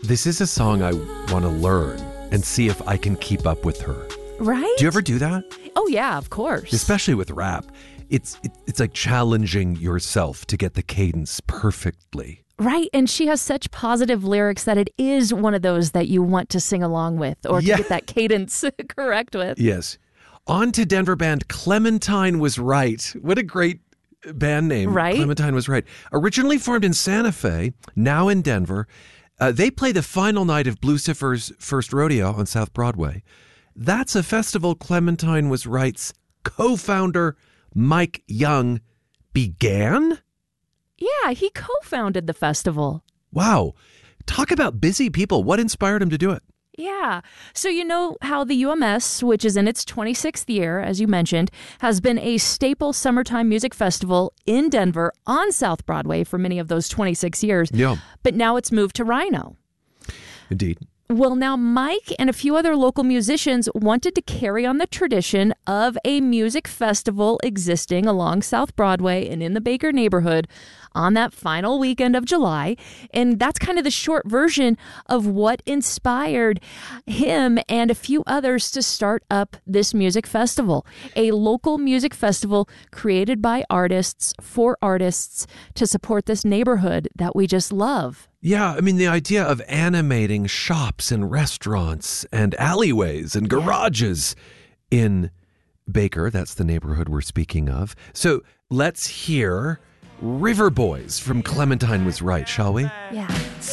This is a song I want to learn and see if I can keep up with her. Right? Do you ever do that? Oh, yeah, of course. Especially with rap. It's like challenging yourself to get the cadence perfectly. Right. And she has such positive lyrics that it is one of those that you want to sing along with or to get that cadence correct with. Yes. On to Denver band Clementine Was Right. What a great band name. Right? Clementine Was Right. Originally formed in Santa Fe, now in Denver. They play the final night of Bluecifer's first rodeo on South Broadway. That's a festival Clementine Was Right's co-founder, Mike Young, began? Yeah, he co-founded the festival. Wow. Talk about busy people. What inspired him to do it? Yeah. So you know how the UMS, which is in its 26th year, as you mentioned, has been a staple summertime music festival in Denver on South Broadway for many of those 26 years. Yeah. But now it's moved to Rhino. Indeed. Well, now Mike and a few other local musicians wanted to carry on the tradition of a music festival existing along South Broadway and in the Baker neighborhood on that final weekend of July. And that's kind of the short version of what inspired him and a few others to start up this music festival, a local music festival created by artists for artists to support this neighborhood that we just love. Yeah, I mean, the idea of animating shops and restaurants and alleyways and garages in Baker, that's the neighborhood we're speaking of. So let's hear River Boys from Clementine Was Right, shall we? Yeah.